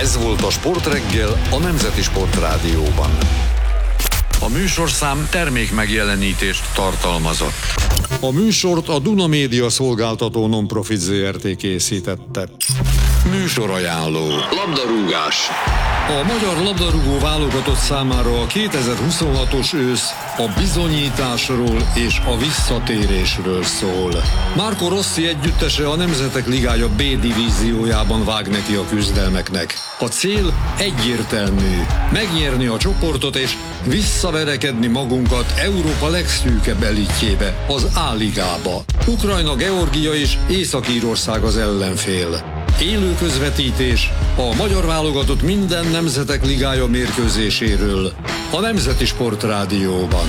Ez volt a Sportreggel a Nemzeti Sportrádióban. A műsorszám termékmegjelenítést tartalmazott. A műsort a Duna Média Szolgáltató Non-Profit Zrt. Készítette. Műsorajánló. Labdarúgás. A magyar labdarúgó válogatott számára a 2026-os ősz a bizonyításról és a visszatérésről szól. Marco Rossi együttese a Nemzetek Ligája B divíziójában vág neki a küzdelmeknek. A cél egyértelmű: megnyerni a csoportot és visszaverekedni magunkat Európa legszűkebb elitjébe, az A-ligába. Ukrajna, Georgia és Észak-Írország az ellenfél. Élő közvetítés a magyar válogatott minden Nemzetek Ligája mérkőzéséről a Nemzeti Sportrádióban.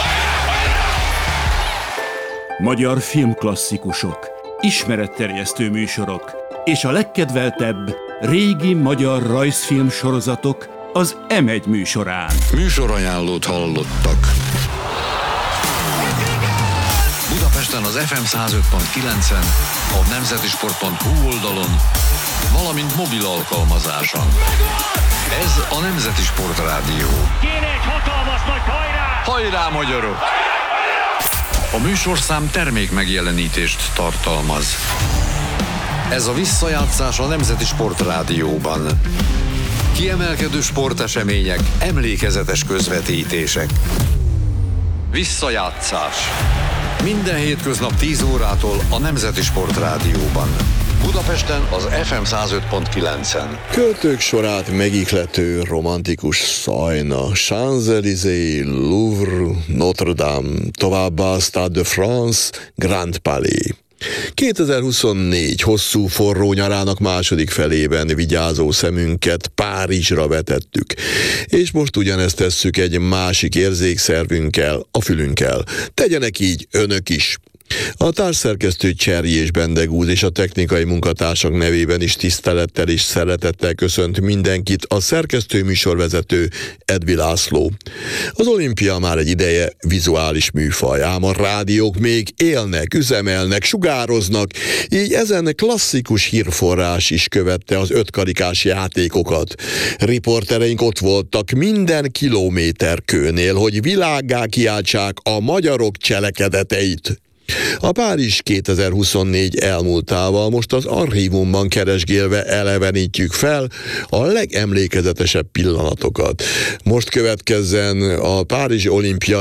Magyar filmklasszikusok, ismeretterjesztő műsorok és a legkedveltebb régi magyar rajzfilm sorozatok az M1 műsorán. Műsorajánlót hallottak. Budapesten az FM 105.9-en, a nemzetisport.hu oldalon, valamint mobil alkalmazáson. Ez a Nemzeti Sportrádió. Kéne egy hatalmas nagy hajrá! Hajrá, magyarok! A műsorszám termékmegjelenítést tartalmaz. Ez a visszajátszás a Nemzeti Sportrádióban. Kiemelkedő sportesemények, emlékezetes közvetítések. Visszajátszás. Minden hétköznap 10 órától a Nemzeti Sportrádióban. Budapesten az FM 105.9-en. Költők sorát megihlető romantikus Szajna, Champs-Élysées, Louvre, Notre-Dame, továbbá Stade de France, Grand Palais. 2024 hosszú forró nyarának második felében vigyázó szemünket Párizsra vetettük. És most ugyanezt tesszük egy másik érzékszervünkkel, a fülünkkel. Tegyenek így önök is. A társszerkesztő Cserjés Bendegúz és a technikai munkatársak nevében is tisztelettel és szeretettel köszönt mindenkit a szerkesztő műsorvezető Edvi László. Az olimpia már egy ideje vizuális műfaj, ám a rádiók még élnek, üzemelnek, sugároznak, így ezen klasszikus hírforrás is követte az ötkarikás játékokat. Riportereink ott voltak minden kilométerkőnél, hogy világgá kiáltsák a magyarok cselekedeteit. A Párizs 2024 elmúltával most az archívumban keresgélve elevenítjük fel a legemlékezetesebb pillanatokat. Most következzen a Párizsi Olimpia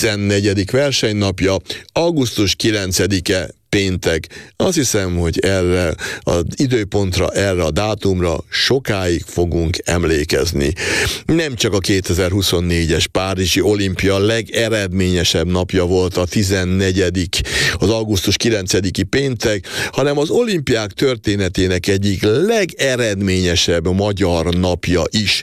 14. versenynapja, augusztus 9-e, péntek. Azt hiszem, hogy erre az időpontra, erre a dátumra sokáig fogunk emlékezni. Nem csak a 2024-es Párizsi Olimpia legeredményesebb napja volt a 14. az augusztus 9-i péntek, hanem az olimpiák történetének egyik legeredményesebb magyar napja is.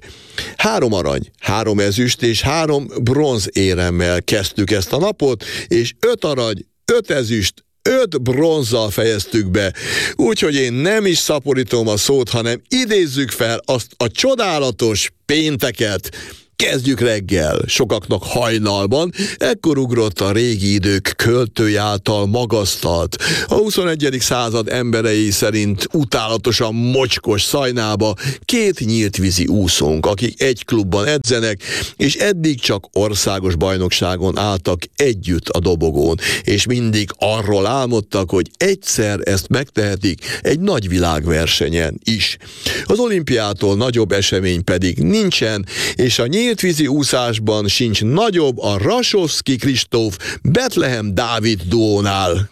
3 arany, 3 ezüst és 3 bronzéremmel kezdtük ezt a napot, és 5 arany, 5 ezüst, 5 bronzzal fejeztük be, úgyhogy én nem is szaporítom a szót, hanem idézzük fel azt a csodálatos pénteket. Kezdjük reggel, sokaknak hajnalban, ekkor ugrott a régi idők költői által magasztalt, a 21. század emberei szerint utálatosan mocskos Szajnába 2 nyíltvízi úszónk, akik egy klubban edzenek, és eddig csak országos bajnokságon álltak együtt a dobogón, és mindig arról álmodtak, hogy egyszer ezt megtehetik egy nagy világversenyen is. Az olimpiától nagyobb esemény pedig nincsen, és a nyíltvízi úszásban sincs nagyobb a Rasovszky Kristóf Betlehem Dávid duónál.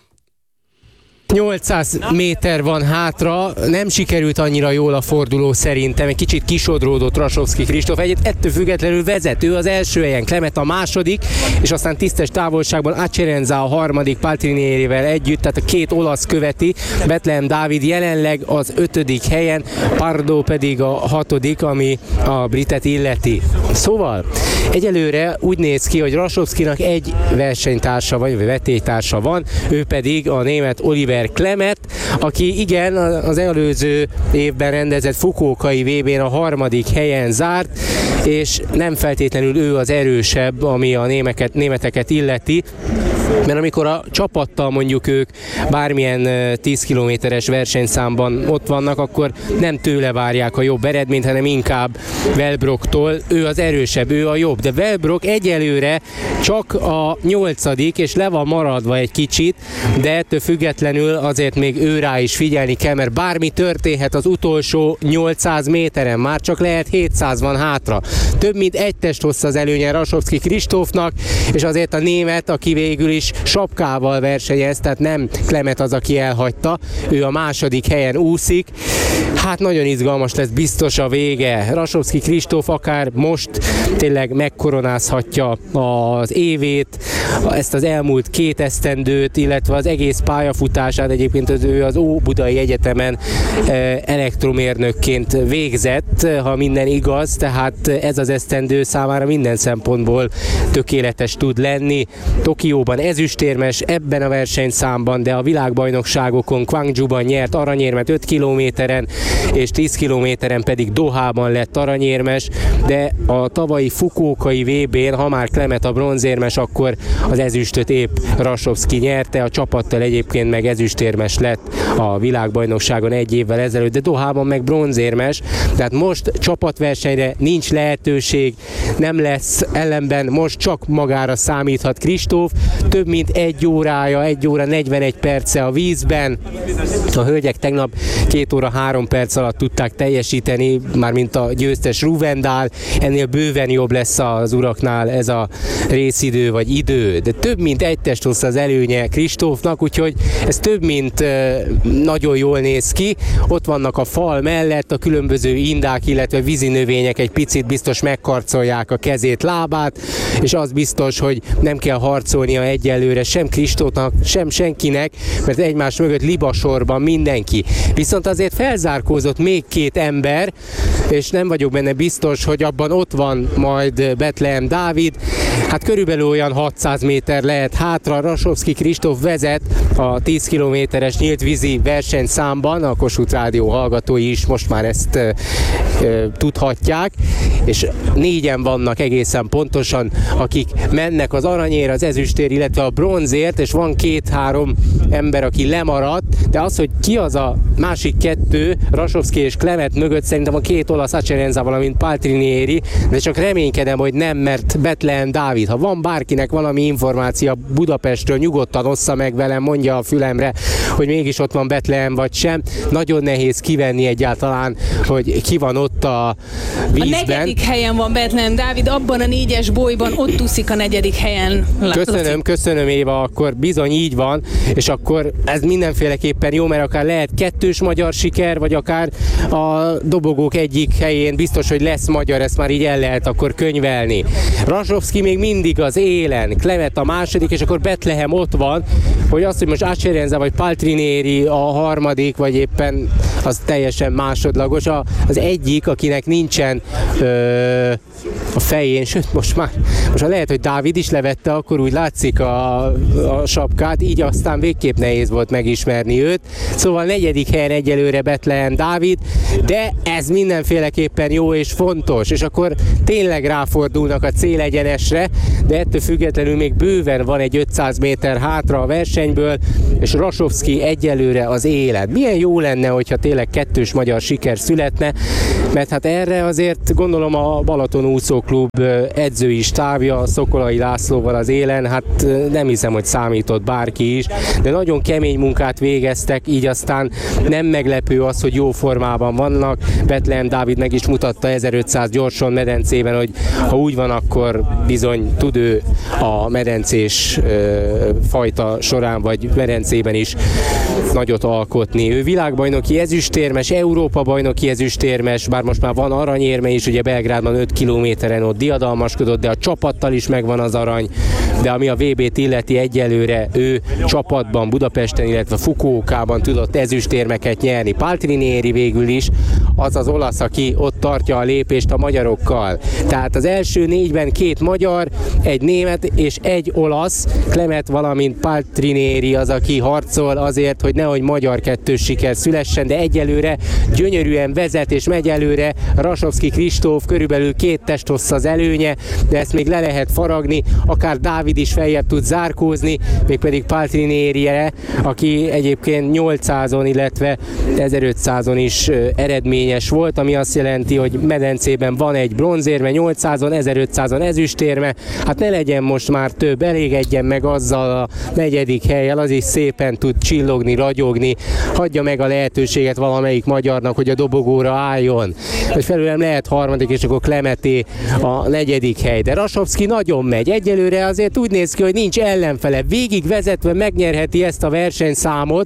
800 méter van hátra, nem sikerült annyira jól a forduló szerintem, egy kicsit kisodródott Rasovszky Kristóf, ettől függetlenül vezető az első helyen, Klemet a második, és aztán tisztes távolságban Acerenza a harmadik Paltrinierivel együtt, tehát a 2 olasz követi, Betlehem Dávid jelenleg az 5. helyen, Pardo pedig a 6., ami a britet illeti. Szóval egyelőre úgy néz ki, hogy Rasovszkynak egy versenytársa vagy vetélytársa van, ő pedig a német Oliver Klemet, aki igen, az előző évben rendezett Fukuokai VB-n a 3. helyen zárt, és nem feltétlenül ő az erősebb, ami a németeket illeti. Mert amikor a csapattal mondjuk ők bármilyen 10 kilométeres versenyszámban ott vannak, akkor nem tőle várják a jobb eredményt, hanem inkább Wellbrocktól. Ő az erősebb, ő a jobb. De Wellbrock egyelőre csak a 8. és le van maradva egy kicsit, de ettől függetlenül azért még ő rá is figyelni kell, mert bármi történhet az utolsó 800 méteren, már csak lehet 700 van hátra. Több mint egy testhossz az előnye Rasovszky Kristófnak, és azért a német, aki végül is sapkával versenyez, tehát nem Klemet az, aki elhagyta, ő a 2. helyen úszik. Hát nagyon izgalmas lesz biztos a vége. Rasovszky Kristóf akár most tényleg megkoronázhatja az évét, ezt az elmúlt 2 esztendőt, illetve az egész pályafutását. Egyébként ő az Óbudai Egyetemen elektromérnökként végzett, ha minden igaz, tehát ez az esztendő számára minden szempontból tökéletes tud lenni. Tokióban ezüstérmes ebben a versenyszámban, de a világbajnokságokon Gwangju-ban nyert aranyérmet 5 kilométeren, és 10 kilométeren pedig Dohában lett aranyérmes, de a tavalyi Fukuokai VB-n, ha már Klemet a bronzérmes, akkor az ezüstöt épp Rasovszky nyerte, a csapattal egyébként meg ezüstérmes lett a világbajnokságon egy évvel ezelőtt, de Dohában meg bronzérmes, tehát most csapatversenyre nincs lehetőség, nem lesz, ellenben most csak magára számíthat Kristóf, több mint 1 órája, 1 óra 41 perce a vízben, a hölgyek tegnap 2 óra 3 perc alatt tudták teljesíteni, mármint a győztes Ruvendal, ennél bőven jobb lesz az uraknál ez a részidő vagy idő, de több mint egy testhossz az előnye Kristófnak, úgyhogy ez több mint nagyon jól néz ki. Ott vannak a fal mellett a különböző indák, illetve vízinövények egy picit biztos megkarcolják a kezét, lábát, és az biztos, hogy nem kell harcolnia egyelőre sem Kristófnak, sem senkinek, mert egymás mögött libasorban mindenki. Viszont azért felzárkózott még 2 ember, és nem vagyok benne biztos, hogy abban ott van majd Bethlehem Dávid. Hát körülbelül olyan 600 méter lehet hátra. Rasovszky Kristóf vezet a 10 kilométeres nyíltvízi versenyszámban, a Kossuth Rádió hallgatói is most már ezt tudhatják, és 4-en vannak egészen pontosan, akik mennek az aranyért, az ezüstért, illetve a bronzért, és van 2-3 ember, aki lemaradt, de az, hogy ki az a másik 2, Rasovszky és Klemet mögött, szerintem a 2 olasz Acerenza, valamint Paltrinieri, de csak reménykedem, hogy nem, mert Bethlehem Dávid. Ha van bárkinek valami információ Budapestről, nyugodtan ossza meg velem, mondja a fülemre, hogy mégis ott van Bethlehem vagy sem. Nagyon nehéz kivenni egyáltalán, hogy ki van ott a vízben. A 4. helyen van Bethlehem Dávid, abban a 4-es bolyban ott úszik a 4. helyen. Köszönöm Éva, akkor bizony így van, és akkor ez mindenféleképpen jó, mert akár lehet 2-s magyar siker, vagy akár a dobogók egyik helyén biztos, hogy lesz magyar, ezt már így el lehet akkor könyvelni. Rasovszky még mindig az élen, Klemet a 2., és akkor Bethlehem ott van, hogy azt, hogy most Acerenza vagy Paltrinieri a 3., vagy éppen az teljesen másodlagos, az egyik, akinek nincsen a fején, sőt most lehet, hogy Dávid is levette, akkor úgy látszik a sapkát, így aztán végképp nehéz volt megismerni őt. Szóval 4. helyen egyelőre Bethlehem Dávid, de ez mindenféleképpen jó és fontos, és akkor tényleg ráfordulnak a célegyenesre, de ettől függetlenül még bőven van egy 500 méter hátra a versenyből, és Rasovszky egyelőre az élet. Milyen jó lenne, hogyha tényleg 2-s magyar siker születne, mert hát erre azért gondolom a Balaton úszóklub edzői stábja Szokolai Lászlóval az élen, hát nem hiszem, hogy számított bárki is, de nagyon kemény munkát végeztek, így aztán nem meglepő az, hogy jó formában vannak. Bethlehem Dávid meg is mutatta 1500 gyorson medencében, hogy ha úgy van, akkor bizony tud ő a medencés fajta során, vagy medencében is nagyot alkotni. Ő világbajnoki ezüstérmes, Európa bajnoki ezüstérmes, bár most már van aranyérme is, ugye Belgrádban 5 kilométeren ott diadalmaskodott, de a csapattal is megvan az arany, de ami a VB-t illeti egyelőre, ő csapatban Budapesten, illetve Fukuokában tudott ezüstérmeket nyerni. Paltrinieri végül is az az olasz, aki ott tartja a lépést a magyarokkal. Tehát az első 4-ben 2 magyar, 1 német és 1 olasz, Klemet, valamint Paltrinieri az, aki harcol azért, hogy nehogy magyar 2-s siker szülessen, de egyelőre gyönyörűen vezet és megy előre Rasovszky Kristóf, körülbelül 2 testhossz az előnye, de ezt még le lehet faragni, akár Dávid Dávid is feljebb tud zárkózni, mégpedig Paltrinieri-re, aki egyébként 800-on, illetve 1500-on is eredményes volt, ami azt jelenti, hogy medencében van egy bronzérme, 800-on, 1500-on ezüstérme, hát ne legyen most már több, elégedjen meg azzal a 4. hellyel, az is szépen tud csillogni, ragyogni, hagyja meg a lehetőséget valamelyik magyarnak, hogy a dobogóra álljon, hogy felőlem lehet 3. és akkor Klemeté a 4. hely, de Rasovszky nagyon megy, egyelőre azért úgy néz ki, hogy nincs ellenfele, végig vezetve megnyerheti ezt a versenyszámot,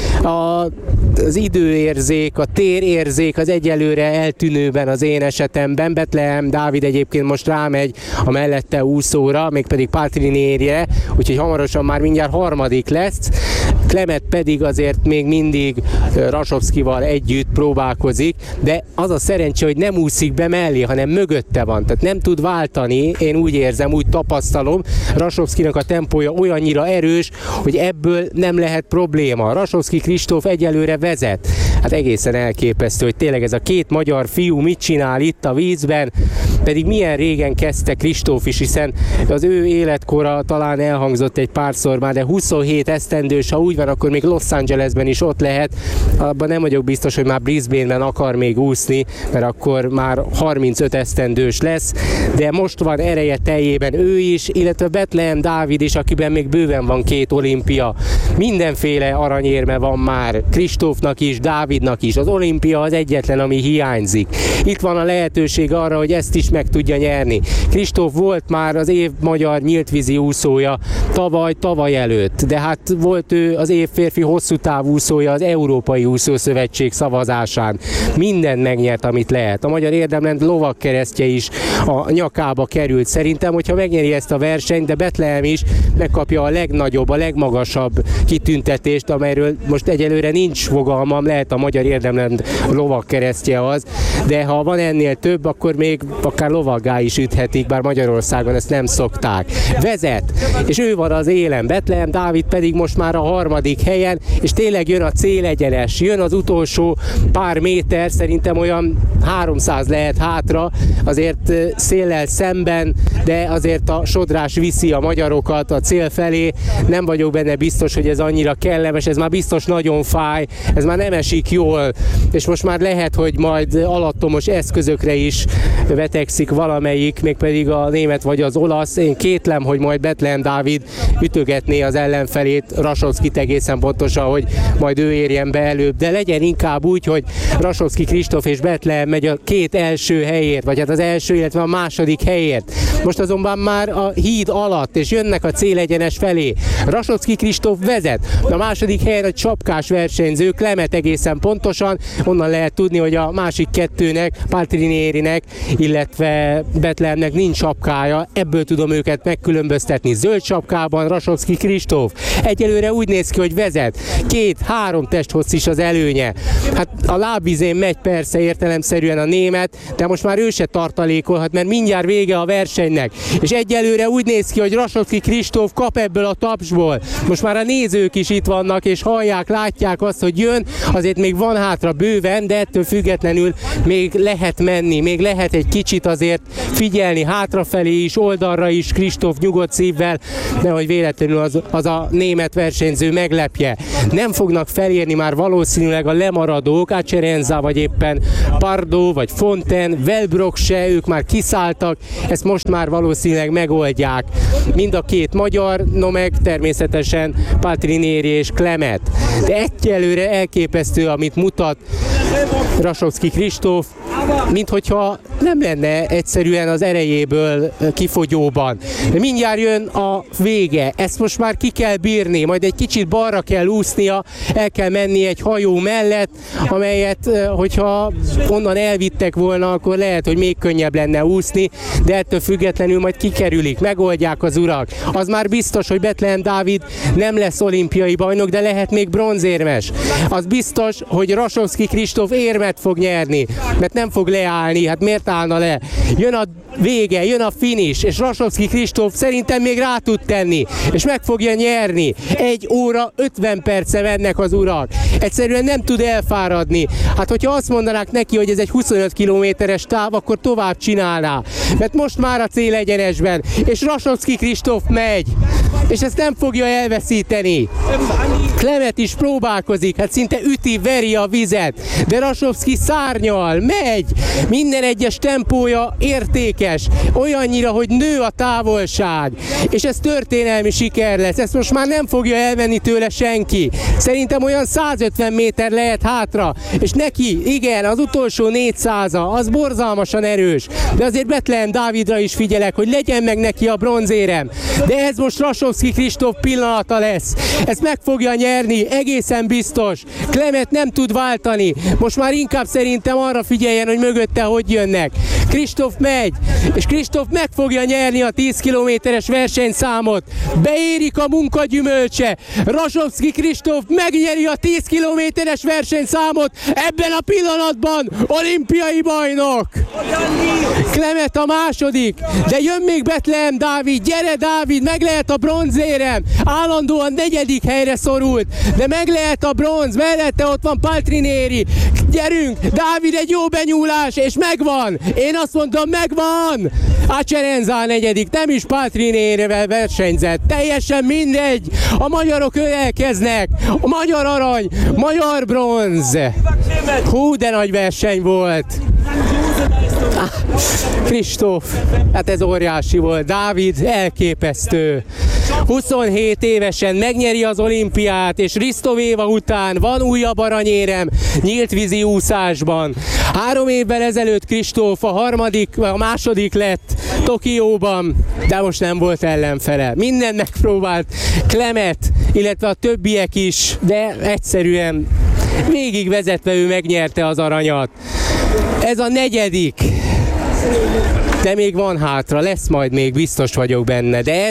az időérzék, a térérzék az egyelőre eltűnőben az én esetemben. Bethlehem Dávid egyébként most rámegy a mellette úszóra, mégpedig Paltrinieri-re, úgyhogy hamarosan már mindjárt 3. lesz. Klemet pedig azért még mindig Rasovszkyval együtt próbálkozik, de az a szerencse, hogy nem úszik be mellé, hanem mögötte van, tehát nem tud váltani, én úgy érzem, úgy tapasztalom. Rasovszkynak a tempója olyannyira erős, hogy ebből nem lehet probléma. Rasovszky Kristóf egyelőre vezet. Hát egészen elképesztő, hogy tényleg ez a két magyar fiú mit csinál itt a vízben, pedig milyen régen kezdte Kristóf is, hiszen az ő életkora talán elhangzott egy párszor már, de 27 esztendős, ha úgy van, akkor még Los Angelesben is ott lehet. Abban nem vagyok biztos, hogy már Brisbaneben akar még úszni, mert akkor már 35 esztendős lesz, de most van ereje teljében ő is, illetve Bethlehem Dávid is, akiben még bőven van 2 olimpia. Mindenféle aranyérme van már Kristófnak is, Dávidnak is. Az olimpia az egyetlen, ami hiányzik. Itt van a lehetőség arra, hogy ezt is meg tudja nyerni. Kristóf volt már az év magyar nyíltvízi úszója tavaly előtt, de hát volt ő az év férfi hosszú távúszója az Európai Úszószövetség szavazásán. Mindent megnyert, amit lehet. A magyar érdemrend lovagkeresztje is a nyakába került. Szerintem, hogyha megnyeri ezt a versenyt, de Bethlehem is megkapja a legnagyobb, a legmagasabb kitüntetést, amelyről most egyelőre nincs fogalmam, lehet a magyar érdemrend lovagkeresztje az, de ha van ennél több, akkor még akár lovaggá is üthetik, bár Magyarországon ezt nem szokták. Vezet, és ő van az élen, Bethlehem Dávid pedig most már a 3. helyen, és tényleg jön a célegyenes, jön az utolsó pár méter, szerintem olyan 300 lehet hátra, azért széllel szemben, de azért a sodrás viszi a magyarokat a cél felé, nem vagyok benne biztos, hogy ez annyira kellemes, ez már biztos nagyon fáj, ez már nem esik jól, és most már lehet, hogy majd alattomos eszközökre is vetekszik valamelyik, mégpedig a német vagy az olasz. Én kétlem, hogy majd Bethlehem Dávid ütögetné az ellenfelét, Rasovszkyt egészen pontosan, hogy majd ő érjen be előbb, de legyen inkább úgy, hogy Rasovszky Kristóf és Bethlehem megy a 2 első helyért, vagy hát az első, illetve a 2. helyért. Most azonban már a híd alatt, és jönnek a célegyenes felé. Rasovszky Kristóf vezet, a 2. helyen a csapkás versenyző, Klemet egészen pontosan, onnan lehet tudni, hogy a másik 2-nek, Paltrinierinek, illetve Bethlehemnek nincs sapkája, ebből tudom őket megkülönböztetni. Zöld sapkában Rasovszky Kristóf. Egyelőre úgy néz ki, hogy vezet. 2-3 testhossz is az előnye. Hát a lábvizén megy persze értelemszerűen a német, de most már ő se tartalékolhat, mert mindjárt vége a versenynek. És egyelőre úgy néz ki, hogy Rasovszky Kristóf kap ebből a tapsból. Most már a nézők is itt vannak, és hallják, látják azt, hogy jön, azért még van hátra bőven, de ettől függetlenül még lehet menni, még lehet egy kicsit azért figyelni hátrafelé is, oldalra is, Kristóf nyugodt szívvel, nehogy véletlenül az a német versenyző meglepje. Nem fognak felérni már valószínűleg a lemaradók, Acerenza vagy éppen Pardo vagy Fonten, Velbrok se, ők már kiszálltak, ezt most már valószínűleg megoldják. Mind a 2 magyar, no meg természetesen Paltrinieri és Klemet. De egyelőre elképesztő, amit mutat Rasovszky Kristóf, minthogyha nem lenne egyszerűen az erejéből kifogyóban. De mindjárt jön a vége, ezt most már ki kell bírni, majd egy kicsit balra kell úsznia, el kell menni egy hajó mellett, amelyet, hogyha onnan elvittek volna, akkor lehet, hogy még könnyebb lenne úszni, de ettől függetlenül majd kikerülik, megoldják az urak. Az már biztos, hogy Bethlehem Dávid nem lesz olimpiai bajnok, de lehet még bronzérmes. Az biztos, hogy Rasovszky Kristóf érmet fog nyerni. mert nem fog leállni, hát miért állna le? Jön a vége, jön a finish, és Rasovszky Kristóf szerintem még rá tud tenni, és meg fogja nyerni. 1 óra 50 perce mennek az urak. Egyszerűen nem tud elfáradni. Hát hogyha azt mondanák neki, hogy ez egy 25 kilométeres táv, akkor tovább csinálná. Mert most már a célegyenesben, és Rasovszky Kristóf megy, és ezt nem fogja elveszíteni. Klemet is próbálkozik, hát szinte üti, veri a vizet, de Rasovszky szárnyal, megy, minden egyes tempója értékes, olyannyira, hogy nő a távolság, és ez történelmi siker lesz, ezt most már nem fogja elvenni tőle senki. Szerintem olyan 150 méter lehet hátra, és neki, igen, az utolsó 400-a, az borzalmasan erős, de azért Bethlehem Dávidra is figyelek, hogy legyen meg neki a bronzérem, de ez most Rasovszky Kristóf pillanata lesz, ezt meg fogja nyerni, egészen biztos. Klemet nem tud váltani, most már inkább szerintem arra figyeljen, hogy mögötte hogy jönnek. Kristóf megy, és Kristóf meg fogja nyerni a 10 kilométeres versenyszámot. Beérik a munka gyümölcse. Rasovszky Kristóf megnyeri a 10 kilométeres versenyszámot. Ebben a pillanatban olimpiai bajnok. Klemet a második, de jön még Bethlehem Dávid. Gyere Dávid, meg lehet a bronzérem. Állandóan 4. helyre szorult, de meg lehet a bronz. Mellette ott van Paltrinieri. Gyerünk, Dávid, egy jó benyúlás, és megvan. Én azt mondom, megvan. Acerenza 4., nem is Paltrinierivel versenyzett. Teljesen mindegy. A magyarok ölelkeznek. A magyar arany, magyar bronz. Hú, de nagy verseny volt. Kristóf, hát ez óriási volt. Dávid elképesztő. 27 évesen megnyeri az olimpiát, és Risto Éva után van újabb aranyérem nyílt vízi úszásban. 3 évvel ezelőtt Kristóf a második lett Tokióban, de most nem volt ellenfele. Mindent megpróbált Klemet, illetve a többiek is, de egyszerűen végigvezetve ő megnyerte az aranyat. Ez a 4. De még van hátra, lesz majd még, biztos vagyok benne, de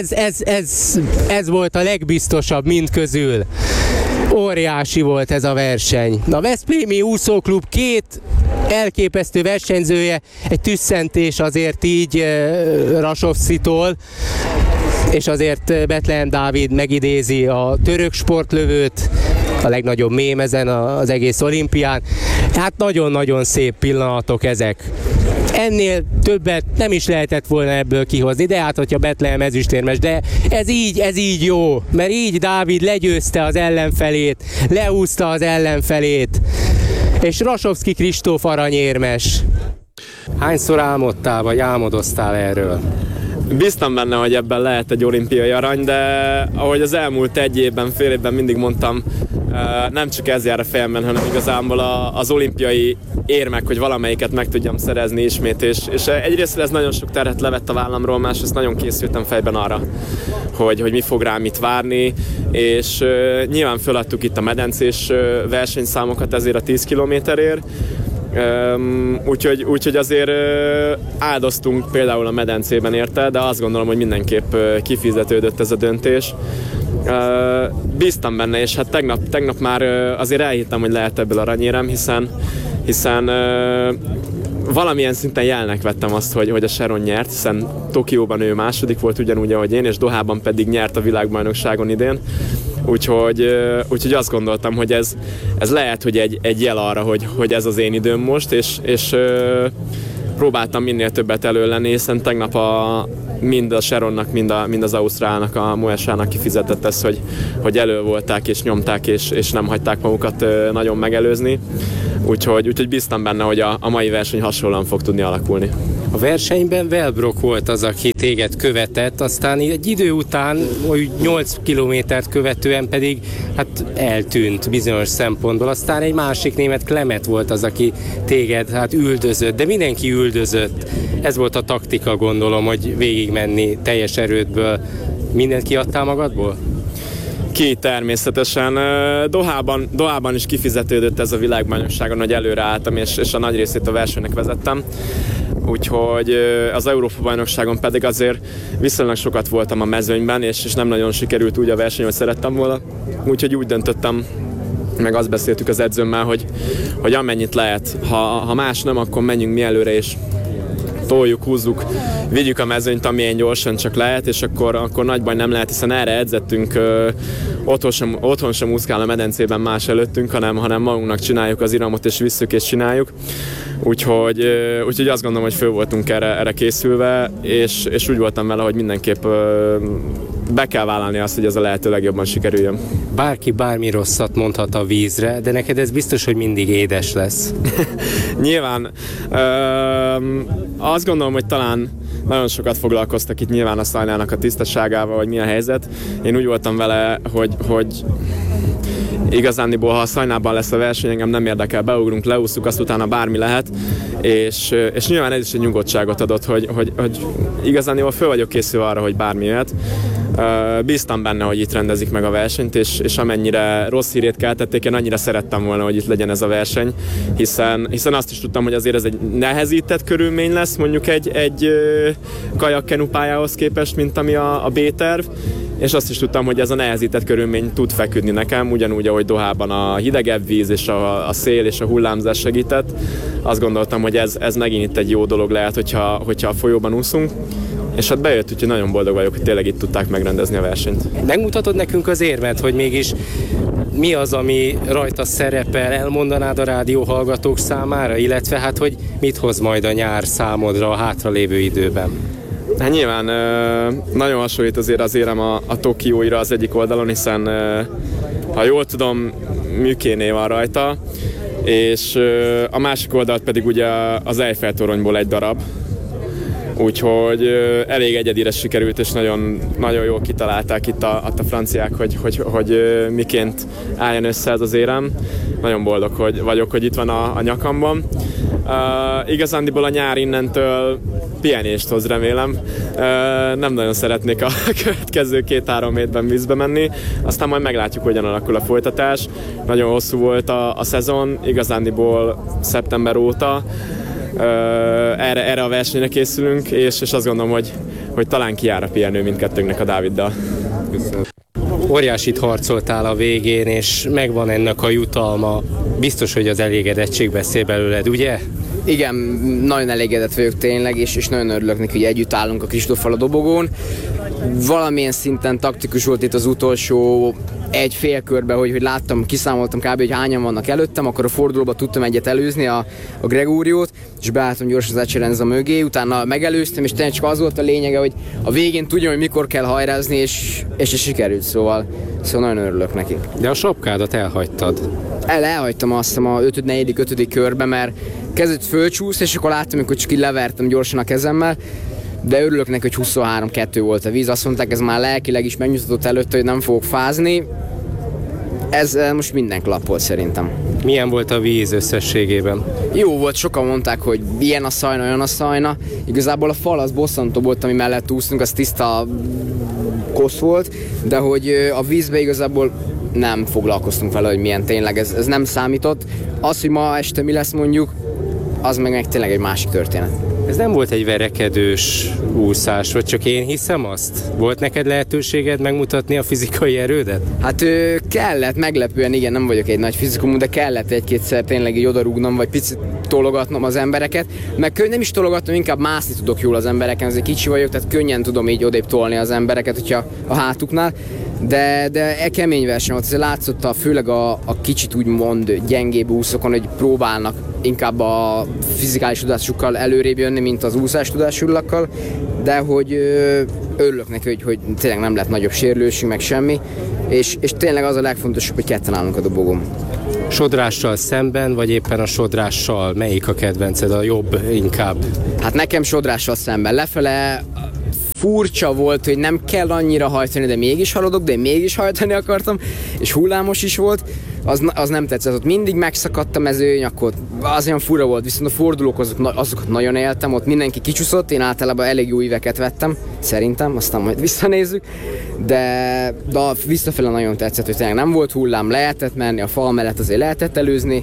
ez volt a legbiztosabb mindközül. Óriási volt ez a verseny. A Veszprémi úszóklub 2 elképesztő versenyzője, egy tüsszentés azért így Rasovszkytól, és azért Bethlehem Dávid megidézi a török sportlövőt, a legnagyobb mém ezen az egész olimpián. Hát nagyon-nagyon szép pillanatok ezek. Ennél többet nem is lehetett volna ebből kihozni, de hát, hogyha Bethlehem ezüstérmes, de ez így jó, mert így Dávid legyőzte az ellenfelét, leúszta az ellenfelét, és Rasovszky Kristóf aranyérmes. Hányszor álmodtál, vagy álmodoztál erről? Bíztam benne, hogy ebben lehet egy olimpiai arany, de ahogy az elmúlt fél évben mindig mondtam, nem csak ez jár a fejemben, hanem igazából az olimpiai érmek, hogy valamelyiket meg tudjam szerezni ismét, és egyrészt ez nagyon sok terhet levett a vállamról, másrészt nagyon készültem fejben arra, hogy mi fog rám itt várni, és nyilván föladtuk itt a medencés versenyszámokat ezért a 10 kilométerért, úgyhogy azért áldoztunk például a medencében érte, de azt gondolom, hogy mindenképp kifizetődött ez a döntés. Bíztam benne, és hát tegnap már azért elhittem, hogy lehet ebből aranyérem, hiszen valamilyen szinten jelnek vettem azt, hogy a Sharon nyert, hiszen Tokióban ő második volt ugyanúgy, ahogy én, és Dohában pedig nyert a világbajnokságon idén. Úgyhogy azt gondoltam, hogy ez lehet, hogy egy jel arra, hogy ez az én időm most, és próbáltam minél többet előlenni, hiszen tegnap mind a Sharonnak, mind az Ausztrálnak, a Moesának kifizetett ez, hogy elő volták és nyomták, és nem hagyták magukat nagyon megelőzni. Úgyhogy bíztam benne, hogy a mai verseny hasonlóan fog tudni alakulni. A versenyben Wellbrock volt az, aki téged követett, aztán egy idő után, 8 kilométert követően pedig hát eltűnt bizonyos szempontból. Aztán egy másik német, Klemet volt az, aki téged hát üldözött, de mindenki üldözött. Ez volt a taktika, gondolom, hogy végigmenni teljes erődből. Mindent kiadtál magadból? Ki, természetesen. Dohában is kifizetődött ez a világbajnokságon, hogy előreálltam, és a nagy részét a versenynek vezettem. Úgyhogy az Európa-bajnokságon pedig azért viszonylag sokat voltam a mezőnyben, és nem nagyon sikerült úgy a verseny, hogy szerettem volna. Úgyhogy úgy döntöttem meg azt beszéltük az edzőmmel, hogy amennyit lehet, ha más nem, akkor menjünk mi előre, és toljuk, húzzuk, vigyük a mezőnyt, amilyen gyorsan csak lehet, és akkor nagy baj nem lehet, hiszen erre edzettünk, otthon sem úszkál a medencében más előttünk, hanem magunknak csináljuk az iramot, és visszük, és csináljuk. Úgyhogy azt gondolom, hogy föl voltunk erre készülve, és úgy voltam vele, hogy mindenképp be kell vállalni azt, hogy ez a lehető legjobban sikerüljön. Bárki bármi rosszat mondhat a vízre, de neked ez biztos, hogy mindig édes lesz. Nyilván azt gondolom, hogy talán nagyon sokat foglalkoztak itt nyilván a Szajnának a tisztaságával, vagy mi a helyzet. Én úgy voltam vele, hogy igazándiból, ha a Szajnában lesz a verseny, engem nem érdekel, beugrunk, leúsztuk, azt utána bármi lehet, és nyilván ez is egy nyugodtságot adott, hogy igazándiból föl vagyok készülve arra, hogy bármi jöhet. Bíztam benne, hogy itt rendezik meg a versenyt, és amennyire rossz hírét keltették, én annyira szerettem volna, hogy itt legyen ez a verseny, hiszen azt is tudtam, hogy azért ez egy nehezített körülmény lesz, mondjuk egy kajak-kenu pályához képest, mint ami a B-terv, és azt is tudtam, hogy ez a nehezített körülmény tud feküdni nekem, ugyanúgy, ahogy Dohában a hidegebb víz és a szél és a hullámzás segített. Azt gondoltam, hogy ez megint itt egy jó dolog lehet, hogyha a folyóban úszunk. És hát bejött, úgyhogy nagyon boldog vagyok, hogy tényleg itt tudták megrendezni a versenyt. Megmutatod nekünk az érvet, hogy mégis mi az, ami rajta szerepel, elmondanád a rádió hallgatók számára, illetve hát, hogy mit hoz majd a nyár számodra a hátralévő időben? Hát nyilván nagyon hasonlít azért az érem a Tokióira az egyik oldalon, hiszen ha jól tudom, Műkéné van rajta, és a másik oldalt pedig ugye az Eiffel-toronyból egy darab. Úgyhogy elég egyedire sikerült, és nagyon, nagyon jól kitalálták itt a franciák, hogy miként álljon össze ez az érem. Nagyon boldog vagyok, hogy itt van a nyakamban. Igazándiból a nyár innentől pihenést hoz, remélem. Nem nagyon szeretnék a következő 2-3 hétben vízbe menni, aztán majd meglátjuk, hogyan alakul a folytatás. Nagyon hosszú volt a szezon, igazándiból szeptember óta. Erre a versenyre készülünk, és azt gondolom, hogy talán kijár a pihenő mindkettőnknek a Dáviddal. Óriásit harcoltál a végén, és megvan ennek a jutalma. Biztos, hogy az elégedettség beszél belőled, ugye? Igen, nagyon elégedett vagyok tényleg, és nagyon örülök neki, hogy együtt állunk a Kristóffal a dobogón. Valamilyen szinten taktikus volt itt az utolsó egy fél körben, hogy láttam, kiszámoltam kb. Hogy hányan vannak előttem, akkor a fordulóba tudtam egyet előzni a Gregóriót, és beálltam gyorsan az Eccelenza mögé, utána megelőztem, és tényleg csak az volt a lényege, hogy a végén tudjam, hogy mikor kell hajrázni, és sikerült, szóval nagyon örülök neki. De a sapkádat elhagytad. Elhagytam azt a 5. körben, mert kezdett fölcsúsz, és akkor láttam, amikor csak így levertem gyorsan a kezemmel, de örülök neki, hogy 23-2 volt a víz. Azt mondták, ez már lelkileg is megnyugtatott előtte, hogy nem fogok fázni. Ez most minden klapp volt szerintem. Milyen volt a víz összességében? Jó volt, sokan mondták, hogy ilyen a Szajna, olyan a Szajna. Igazából a fal az bosszantó volt, ami mellett úsztunk, az tiszta kosz volt, de hogy a vízbe igazából nem foglalkoztunk vele, hogy milyen tényleg, ez nem számított. Az, hogy ma este mi lesz mondjuk, az meg tényleg egy másik történet. Ez nem volt egy verekedős úszás, vagy csak én hiszem azt? Volt neked lehetőséged megmutatni a fizikai erődet? Hát kellett, meglepően, igen, nem vagyok egy nagy fizikumú, de kellett egy-kétszer tényleg így odarúgnom, vagy picit tologatnom az embereket. Meg nem is tologatnom, inkább mászni tudok jól az embereken, azért kicsi vagyok, tehát könnyen tudom így odébb tolni az embereket, hogyha a hátuknál. De kemény verseny volt, azért látszott főleg a kicsit úgymond gyengébb úszókon, hogy próbálnak inkább a fizikális tudásukkal előrébb jönni, mint az úszás tudásukkal, de hogy örülök neki, hogy tényleg nem lett nagyobb sérülésünk, meg semmi, és tényleg az a legfontosabb, hogy ketten állunk a dobogón. Sodrással szemben, vagy éppen a sodrással? Melyik a kedvenced, a jobb inkább? Hát nekem sodrással szemben. Lefele furcsa volt, hogy nem kell annyira hajtani, de mégis haladok, de én mégis hajtani akartam, és hullámos is volt, az nem tetszett, ott mindig megszakadt a mezőny, akkor az olyan fura volt, viszont a fordulók azokat nagyon éltem, ott mindenki kicsúszott, én általában elég jó íveket vettem, szerintem, aztán majd visszanézzük, de visszafele nagyon tetszett, hogy tényleg nem volt hullám, lehetett menni, a fal mellett azért lehetett előzni,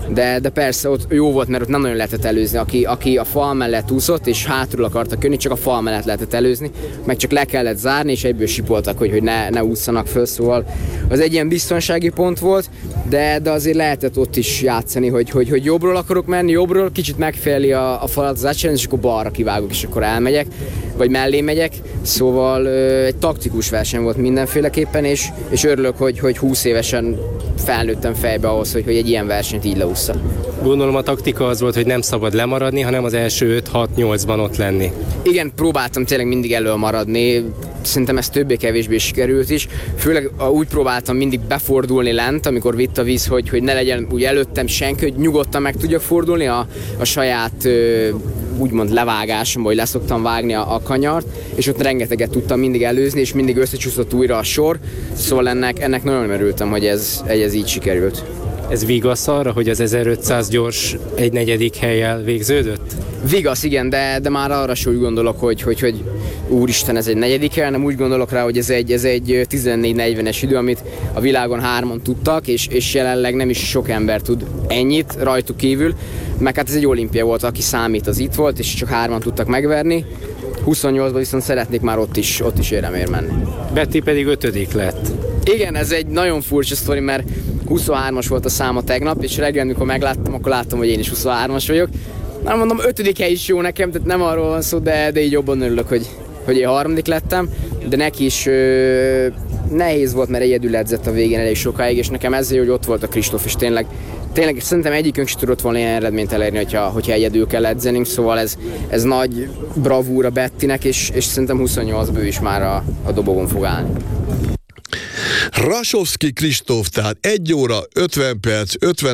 de persze ott jó volt, mert ott nem nagyon lehetett előzni. Aki a fal mellett úszott, és hátul akartak jönni, csak a fal mellett lehetett előzni, meg csak le kellett zárni, és egyből sipoltak, hogy ne ússzanak föl, szóval az egy ilyen biztonsági pont volt, de azért lehetett ott is játszani, hogy jobbról akarok menni, jobbról, kicsit megfejeli a falat az átcsinálni, és akkor balra kivágok, és akkor elmegyek, vagy mellé megyek, szóval egy taktikus verseny volt mindenféleképpen, és örülök, hogy 20 évesen felnőttem fejbe ahhoz, hogy egy ilyen versenyt így leúszza. Gondolom a taktika az volt, hogy nem szabad lemaradni, hanem az első 5-6-8-ban ott lenni. Igen, próbáltam tényleg mindig elől maradni, szerintem ez többé-kevésbé sikerült is. Főleg úgy próbáltam mindig befordulni lent, amikor vitt a víz, hogy ne legyen úgy előttem senki, hogy nyugodtan meg tudjak fordulni a saját úgymond levágásom, vagy leszoktam vágni a kanyart, és ott rengeteget tudtam mindig előzni, és mindig összecsúszott újra a sor, szóval ennek nagyon örültem, hogy ez így sikerült. Ez vigasz arra, hogy az 1500 gyors egy negyedik hellyel végződött? Vigasz, igen, de már arra sem úgy gondolok, hogy úristen, ez egy negyedik hely, nem úgy gondolok rá, hogy ez egy 14:40-es idő, amit a világon 3-an tudtak, és jelenleg nem is sok ember tud ennyit rajtuk kívül, meg hát ez egy olimpia volt, aki számít, az itt volt, és csak 3-an tudtak megverni. 28-ban viszont szeretnék már ott is éremért menni. Betty pedig 5. lett. Igen, ez egy nagyon furcsa sztori, mert 23-as volt a száma tegnap, és reggel, amikor megláttam, akkor láttam, hogy én is 23-as vagyok. Már mondom, 5. hely is jó nekem, tehát nem arról van szó, de így jobban örülök, hogy én 3. lettem, de neki is nehéz volt, mert egyedül edzett a végén elég sokáig, és nekem ezzel, hogy ott volt a Kristóf, és tényleg szerintem egyikünk sem tudott volna ilyen eredményt elérni, hogyha egyedül kell edzeni, szóval ez nagy bravúra Bettinek, és szerintem 28-ből is már a dobogon fog állni. Rasovszky Kristóf, tehát 1 óra 50 perc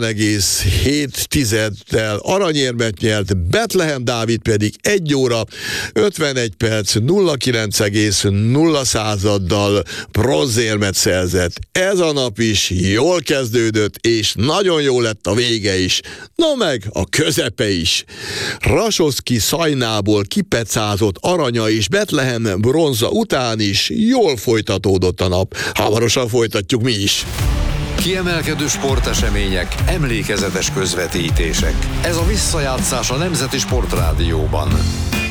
50,7-tel aranyérmet nyert, Bethlehem Dávid pedig 1 óra 51 perc 09,0-dal bronzérmet szerzett. Ez a nap is jól kezdődött, és nagyon jó lett a vége is. Na meg a közepe is. Rasovszky Szajnából kipecázott aranya és Bethlehem bronza után is jól folytatódott a nap. Hamarosan folytatjuk mi is. Kiemelkedő sportesemények, emlékezetes közvetítések. Ez a visszajátszás a Nemzeti Sportrádióban.